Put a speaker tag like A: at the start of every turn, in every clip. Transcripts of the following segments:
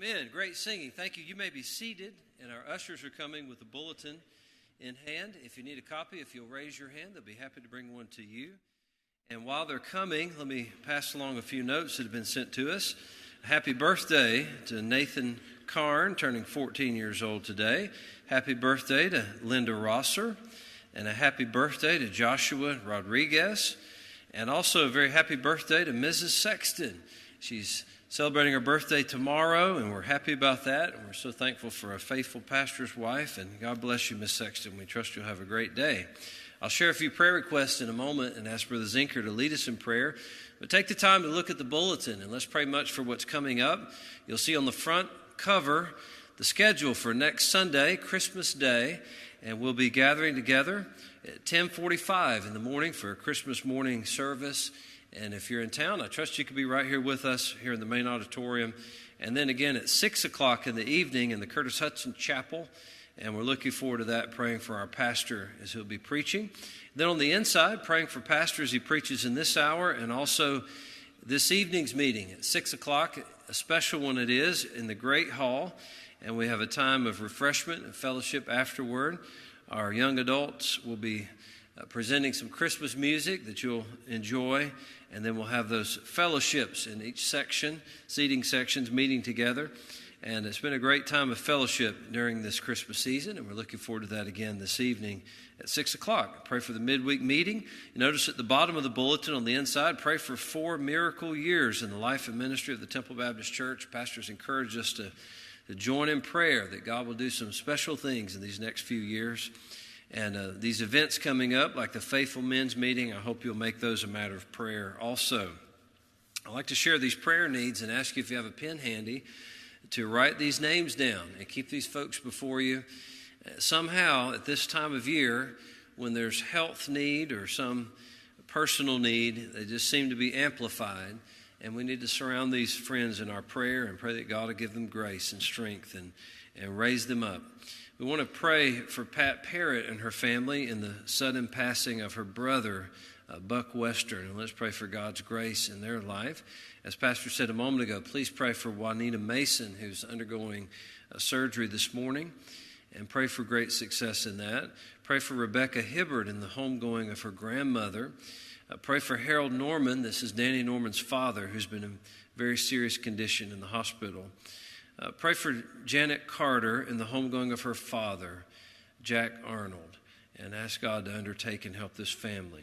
A: Amen. Great singing. Thank you. You may be seated, and our ushers are coming with a bulletin in hand. If you need a copy, if you'll raise your hand, they'll be happy to bring one to you. And while they're coming, let me pass along a few notes that have been sent to us. Happy birthday to Nathan Karn, turning 14 years old today. Happy birthday to Linda Rosser. And a happy birthday to Joshua Rodriguez. And also a very happy birthday to Mrs. Sexton. She's celebrating her birthday tomorrow, and we're happy about that. And we're so thankful for a faithful pastor's wife. And God bless you, Miss Sexton. We trust you'll have a great day. I'll share a few prayer requests in a moment and ask Brother Zinker to lead us in prayer. But take the time to look at the bulletin, and let's pray much for what's coming up. You'll see on the front cover the schedule for next Sunday, Christmas Day, and we'll be gathering together at 10:45 in the morning for a Christmas morning service. And if you're in town, I trust you could be right here with us here in the main auditorium. And then again at 6 o'clock in the evening in the Curtis Hudson Chapel. And we're looking forward to that, praying for our pastor as he'll be preaching. Then on the inside, praying for pastor as he preaches in this hour. And also this evening's meeting at 6 o'clock, a special one it is, in the Great Hall. And we have a time of refreshment and fellowship afterward. Our young adults will be presenting some Christmas music that you'll enjoy, and then we'll have those fellowships in each section, seating sections, meeting together. And it's been a great time of fellowship during this Christmas season, and we're looking forward to that again this evening at 6 o'clock. Pray for the midweek meeting. You notice at the bottom of the bulletin on the inside, pray for 4 miracle years in the life and ministry of the Temple Baptist Church. Pastors encourage us to join in prayer that God will do some special things in these next few years. And these events coming up, like the Faithful Men's Meeting, I hope you'll make those a matter of prayer also. I'd like to share these prayer needs and ask you if you have a pen handy to write these names down and keep these folks before you. Somehow, at this time of year, when there's health need or some personal need, they just seem to be amplified. And we need to surround these friends in our prayer and pray that God will give them grace and strength and raise them up. We want to pray for Pat Parrott and her family in the sudden passing of her brother, Buck Western. And let's pray for God's grace in their life. As Pastor said a moment ago, please pray for Juanita Mason, who's undergoing surgery this morning, and pray for great success in that. Pray for Rebecca Hibbert in the homegoing of her grandmother. Pray for Harold Norman. This is Danny Norman's father, who's been in very serious condition in the hospital. Pray for Janet Carter in the homegoing of her father, Jack Arnold, and ask God to undertake and help this family.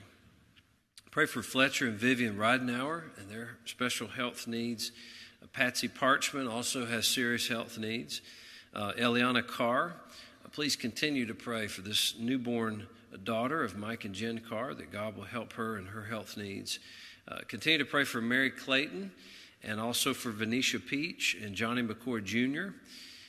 A: Pray for Fletcher and Vivian Ridenauer and their special health needs. Patsy Parchman also has serious health needs. Eliana Carr, please continue to pray for this newborn daughter of Mike and Jen Carr, that God will help her and her health needs. Continue to pray for Mary Clayton, and also for Venetia Peach and Johnny McCoy Jr.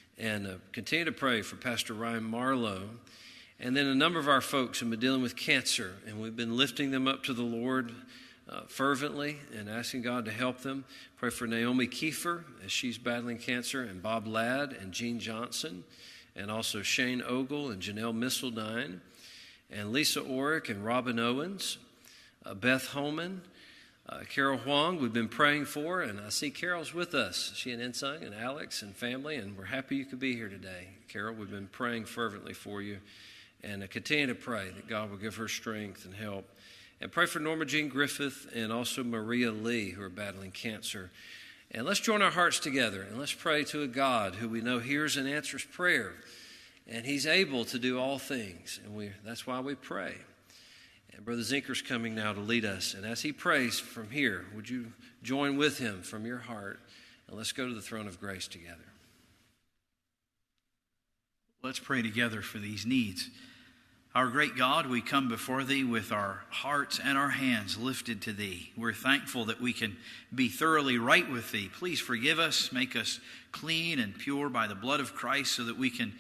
A: And continue to pray for Pastor Ryan Marlowe. And then a number of our folks have been dealing with cancer, and we've been lifting them up to the Lord fervently and asking God to help them. Pray for Naomi Kiefer as she's battling cancer, and Bob Ladd and Jean Johnson, and also Shane Ogle and Janelle Missildine, and Lisa Orick and Robin Owens, Beth Holman, Carol Huang, we've been praying for, and I see Carol's with us. She and Insung and Alex and family, and we're happy you could be here today. Carol, we've been praying fervently for you, and continue to pray that God will give her strength and help. And pray for Norma Jean Griffith and also Maria Lee, who are battling cancer. And let's join our hearts together, and let's pray to a God who we know hears and answers prayer, and He's able to do all things, and that's why we pray. And Brother Zinker's coming now to lead us. And as he prays from here, would you join with him from your heart? And let's go to the throne of grace together.
B: Let's pray together for these needs. Our great God, we come before Thee with our hearts and our hands lifted to Thee. We're thankful that we can be thoroughly right with Thee. Please forgive us, make us clean and pure by the blood of Christ so that we can